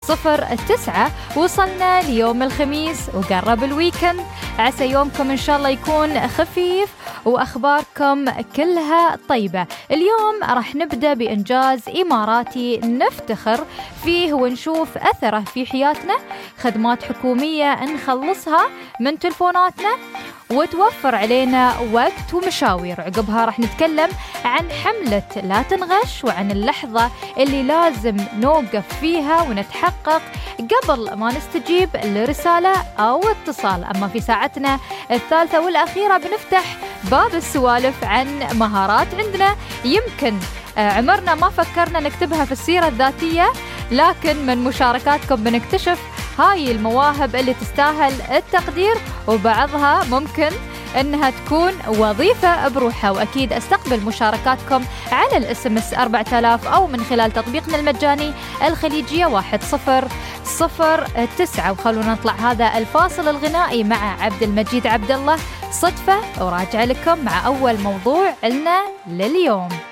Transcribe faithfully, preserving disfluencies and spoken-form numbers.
صفر تسعة. وصلنا ليوم الخميس وقرب الويكند، عسى يومكم إن شاء الله يكون خفيف وأخباركم كلها طيبة. اليوم راح نبدأ بإنجاز إماراتي نفتخر فيه ونشوف أثره في حياتنا، خدمات حكومية نخلصها من تلفوناتنا وتوفر علينا وقت ومشاوير. عقبها راح نتكلم عن حملة لا تنغش وعن اللحظة اللي لازم نوقف فيها ونتحقق قبل ما نستجيب لرسالة أو اتصال. أما في ساعتنا الثالثة والأخيرة بنفتح باب السوالف عن مهارات عندنا يمكن عمرنا ما فكرنا نكتبها في السيرة الذاتية، لكن من مشاركاتكم بنكتشف هاي المواهب اللي تستاهل التقدير، وبعضها ممكن انها تكون وظيفة بروحها. واكيد استقبل مشاركاتكم على الاس ام اس أربعة آلاف او من خلال تطبيقنا المجاني الخليجية واحد صفر صفر تسعة. وخلونا نطلع هذا الفاصل الغنائي مع عبد المجيد عبد الله صدفة، وراجع لكم مع اول موضوع لنا لليوم.